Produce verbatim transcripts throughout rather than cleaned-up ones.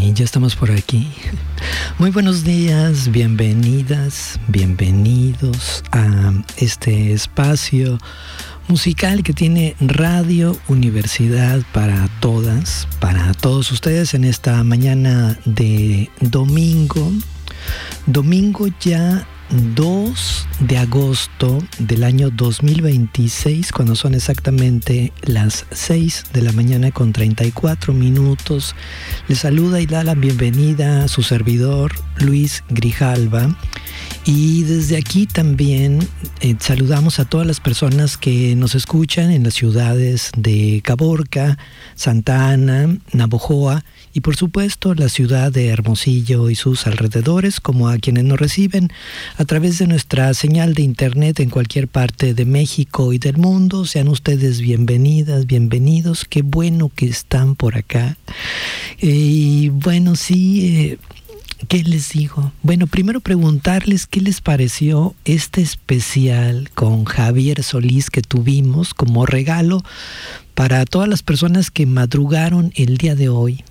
Sí, ya estamos por aquí. Muy buenos días, bienvenidas, bienvenidos a este espacio musical que tiene Radio Universidad para todas, para todos ustedes en esta mañana de domingo. Domingo ya dos de agosto del año dos mil veintiséis, cuando son exactamente las seis de la mañana con treinta y cuatro minutos. Les saluda y da la bienvenida a su servidor Luis Grijalva. Y desde aquí también eh, saludamos a todas las personas que nos escuchan en las ciudades de Caborca, Santa Ana, Navojoa y por supuesto la ciudad de Hermosillo y sus alrededores, como a quienes nos reciben a través de nuestra señal de internet en cualquier parte de México y del mundo. Sean ustedes bienvenidas, bienvenidos. Qué bueno que están por acá. Eh, y bueno, sí... Eh, ¿Qué les digo? Bueno, primero preguntarles qué les pareció este especial con Javier Solís que tuvimos como regalo para todas las personas que madrugaron el día de hoy.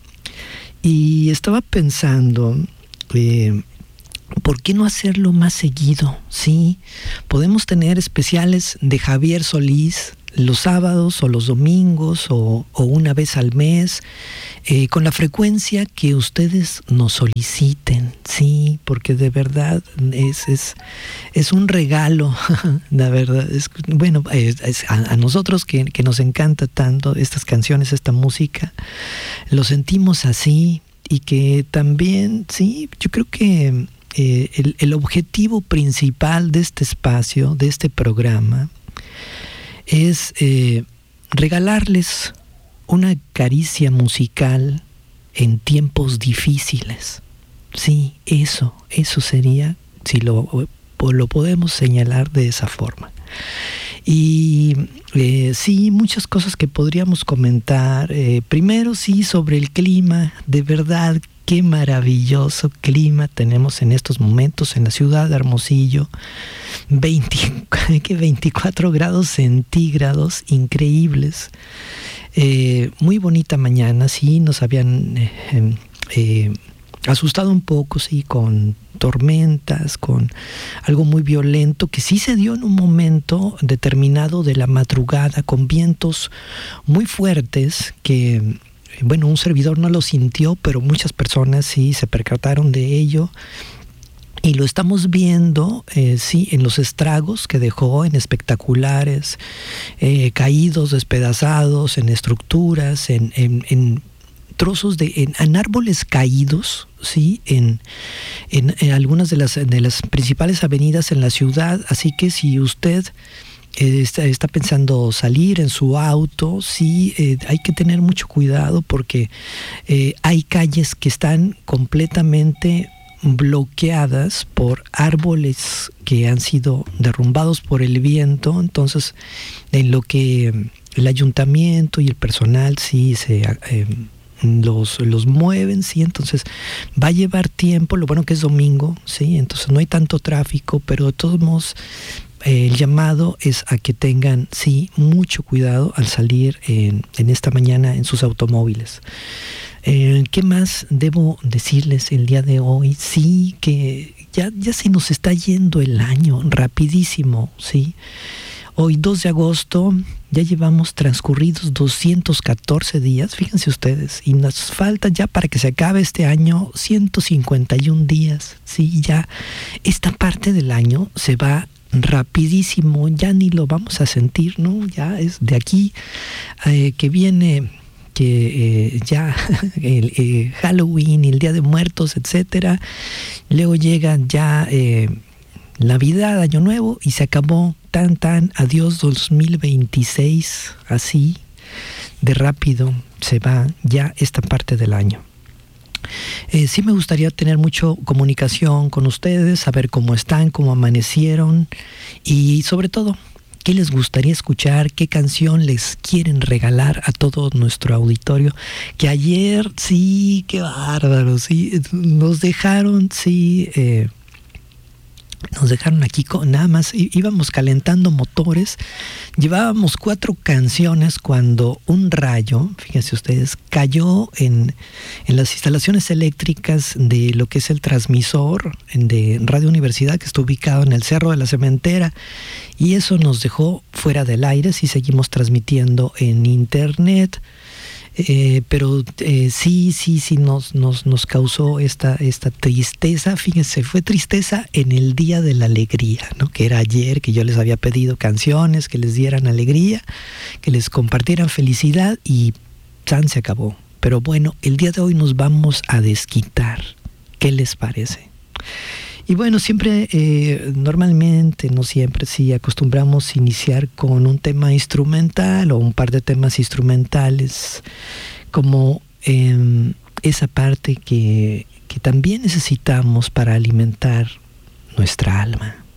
Y estaba pensando, eh, ¿por qué no hacerlo más seguido? Sí, podemos tener especiales de Javier Solís los sábados o los domingos o, o una vez al mes, eh, con la frecuencia que ustedes nos soliciten, sí, porque de verdad es, es, es un regalo, la verdad, es, bueno, es, es a, a nosotros que, que nos encanta tanto estas canciones, esta música, lo sentimos así y que también, sí, yo creo que eh, el, el objetivo principal de este espacio, de este programa, es eh, regalarles una caricia musical en tiempos difíciles. Sí, eso, eso sería, si lo, lo podemos señalar de esa forma. Y eh, sí, muchas cosas que podríamos comentar. Eh, primero, sí, sobre el clima. De verdad, qué maravilloso clima tenemos en estos momentos en la ciudad de Hermosillo. veinte, veinticuatro grados centígrados, increíbles. Eh, muy bonita mañana, sí, nos habían eh, eh, asustado un poco, sí, con tormentas, con algo muy violento que sí se dio en un momento determinado de la madrugada, con vientos muy fuertes que, bueno, un servidor no lo sintió, pero muchas personas sí se percataron de ello. Y lo estamos viendo, eh, sí, en los estragos que dejó en espectaculares, eh, caídos, despedazados, en estructuras, en, en, en trozos de, en, en árboles caídos, sí, en, en, en algunas de las, de las principales avenidas en la ciudad. Así que si usted eh, está, está pensando salir en su auto, sí, eh, hay que tener mucho cuidado porque eh, hay calles que están completamente bloqueadas por árboles que han sido derrumbados por el viento. Entonces, en lo que el ayuntamiento y el personal sí se eh, los, los mueven, sí, entonces va a llevar tiempo. Lo bueno que es domingo, sí, entonces no hay tanto tráfico, pero de todos modos eh, el llamado es a que tengan, sí, mucho cuidado al salir en, en esta mañana en sus automóviles. Eh, ¿Qué más debo decirles el día de hoy? Sí, que ya, ya se nos está yendo el año, rapidísimo, ¿sí? Hoy dos de agosto, ya llevamos transcurridos doscientos catorce días, fíjense ustedes, y nos falta ya para que se acabe este año ciento cincuenta y un días, ¿sí? Ya esta parte del año se va rapidísimo, ya ni lo vamos a sentir, ¿no? Ya es de aquí eh, que viene... que eh, ya el eh, Halloween y el Día de Muertos, etcétera. Luego llega ya eh, Navidad, Año Nuevo y se acabó. Tan tan, adiós dos mil veintiséis, así de rápido se va ya esta parte del año. Eh, sí me gustaría tener mucho comunicación con ustedes, saber cómo están, cómo amanecieron y sobre todo ¿qué les gustaría escuchar? ¿Qué canción les quieren regalar a todo nuestro auditorio? Que ayer, sí, qué bárbaro, sí, nos dejaron, sí, eh, Nos dejaron aquí con nada más, íbamos calentando motores, llevábamos cuatro canciones cuando un rayo, fíjense ustedes, cayó en, en las instalaciones eléctricas de lo que es el transmisor de Radio Universidad, que está ubicado en el Cerro de la Cementera, y eso nos dejó fuera del aire. Sí seguimos transmitiendo en internet. Eh, pero eh, sí, sí, sí nos, nos, nos causó esta, esta tristeza. Fíjense, fue tristeza en el Día de la Alegría, ¿no? Que era ayer, que yo les había pedido canciones que les dieran alegría, que les compartieran felicidad, y ¡san! Se acabó. Pero bueno, el día de hoy nos vamos a desquitar. ¿Qué les parece? Y bueno, siempre, eh, normalmente, no siempre, sí, acostumbramos iniciar con un tema instrumental o un par de temas instrumentales, como eh, esa parte que, que también necesitamos para alimentar nuestra alma.